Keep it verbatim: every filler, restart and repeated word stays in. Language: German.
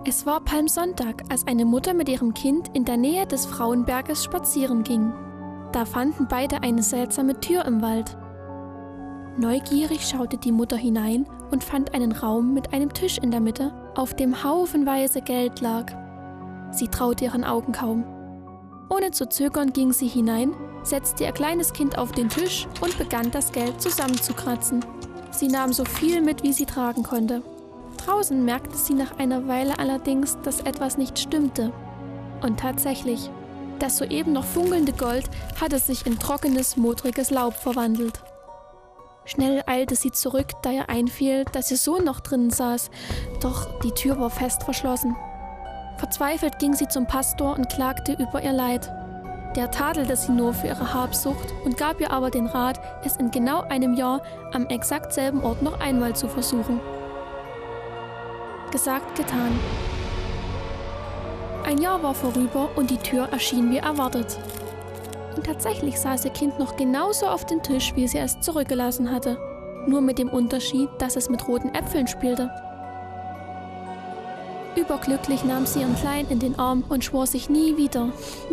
Es war Palmsonntag, als eine Mutter mit ihrem Kind in der Nähe des Frauenberges spazieren ging. Da fanden beide eine seltsame Tür im Wald. Neugierig schaute die Mutter hinein und fand einen Raum mit einem Tisch in der Mitte, auf dem haufenweise Geld lag. Sie traute ihren Augen kaum. Ohne zu zögern ging sie hinein, setzte ihr kleines Kind auf den Tisch und begann, das Geld zusammenzukratzen. Sie nahm so viel mit, wie sie tragen konnte. Draußen merkte sie nach einer Weile allerdings, dass etwas nicht stimmte. Und tatsächlich, das soeben noch funkelnde Gold hatte sich in trockenes, modriges Laub verwandelt. Schnell eilte sie zurück, da ihr einfiel, dass ihr Sohn noch drinnen saß, doch die Tür war fest verschlossen. Verzweifelt ging sie zum Pastor und klagte über ihr Leid. Der tadelte sie nur für ihre Habsucht und gab ihr aber den Rat, es in genau einem Jahr am exakt selben Ort noch einmal zu versuchen. Gesagt, getan. Ein Jahr war vorüber und die Tür erschien wie erwartet. Und tatsächlich saß ihr Kind noch genauso auf dem Tisch, wie sie es zurückgelassen hatte. Nur mit dem Unterschied, dass es mit roten Äpfeln spielte. Überglücklich nahm sie ihren Kleinen in den Arm und schwor sich nie wieder,